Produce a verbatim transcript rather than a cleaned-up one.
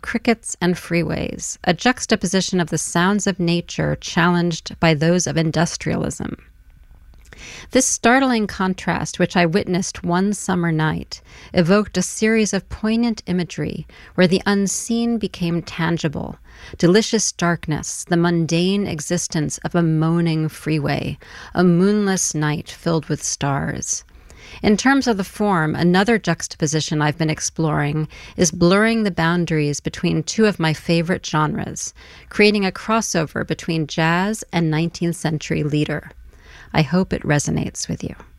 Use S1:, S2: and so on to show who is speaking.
S1: crickets and freeways, a juxtaposition of the sounds of nature challenged by those of industrialism. This startling contrast, which I witnessed one summer night, evoked a series of poignant imagery where the unseen became tangible. Delicious darkness, the mundane existence of a moaning freeway, a moonless night filled with stars. In terms of the form, another juxtaposition I've been exploring is blurring the boundaries between two of my favorite genres, creating a crossover between jazz and nineteenth century lieder. I hope it resonates with you.